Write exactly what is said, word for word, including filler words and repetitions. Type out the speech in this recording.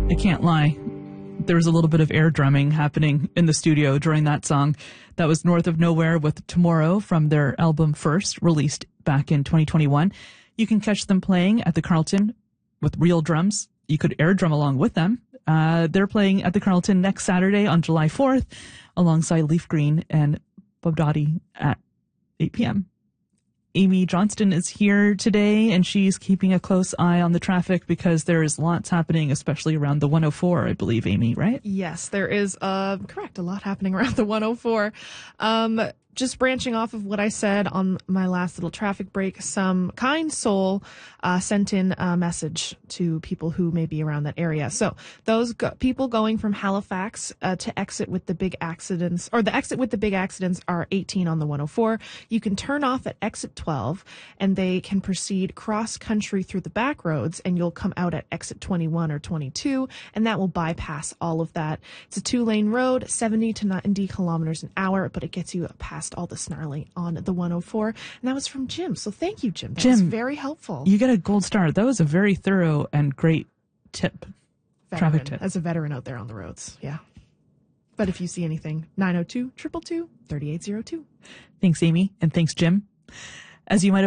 I can't lie. There was a little bit of air drumming happening in the studio during that song. That was North of Nowhere with Tomorrow from their album First, released back in twenty twenty-one. You can catch them playing at the Carlton with real drums. You could air drum along with them. Uh, they're playing at the Carlton next Saturday on July fourth alongside Leaf Green and Bob Dottie at eight p.m. Amy Johnston is here today, and she's keeping a close eye on the traffic because there is lots happening, especially around the one oh four, I believe, Amy, right? Yes, there is, uh, correct, a lot happening around the one oh four. Um, just branching off of what I said on my last little traffic break, some kind soul uh, sent in a message to people who may be around that area. So those go- people going from Halifax uh, to exit with the big accidents, or the exit with the big accidents are eighteen on the one oh four. You can turn off at exit twelve, and they can proceed cross country through the back roads, and you'll come out at exit twenty-one or twenty-two, and that will bypass all of that. It's a two-lane road, seventy to ninety kilometers an hour, but it gets you past all the snarling on the one oh four. And that was from Jim. So thank you, Jim. That Jim, was very helpful. You get a gold star. That was a very thorough and great tip. Veteran, Traffic tip. As a veteran out there on the roads. Yeah. But if you see anything, nine oh two, two two two, three eight zero two. Thanks, Amy. And thanks, Jim. As you might have